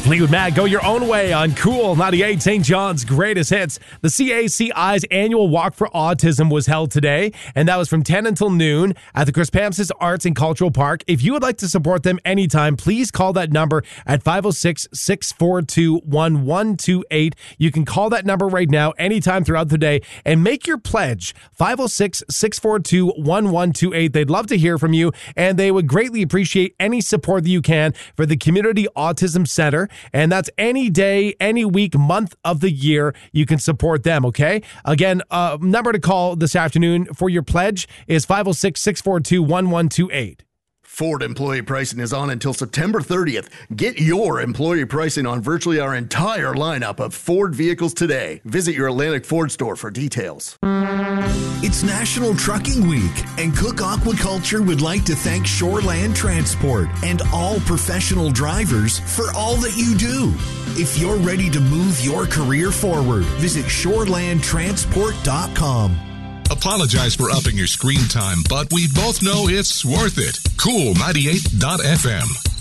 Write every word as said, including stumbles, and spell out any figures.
Fleetwood Mac, go your own way on Cool ninety-eight, Saint John's greatest hits. The C A C I's annual Walk for Autism was held today, and that was from ten until noon at the Crispamsis Arts and Cultural Park. If you would like to support them anytime, please call that number at five oh six, six four two, one one two eight. You can call that number right now anytime throughout the day and make your pledge, five oh six, six four two, one one two eight. They'd love to hear from you, and they would greatly appreciate any support that you can for the Community Autism Center. And that's any day, any week, month of the year, you can support them, okay? Again, uh, number to call this afternoon for your pledge is five oh six, six four two, one one two eight. Ford employee pricing is on until September thirtieth. Get your employee pricing on virtually our entire lineup of Ford vehicles today. Visit your Atlantic Ford store for details. It's National Trucking Week, and Cook Aquaculture would like to thank Shoreland Transport and all professional drivers for all that you do. If you're ready to move your career forward, visit shoreland transport dot com. Apologize for upping your screen time, but we both know it's worth it. Cool ninety-eight dot f m.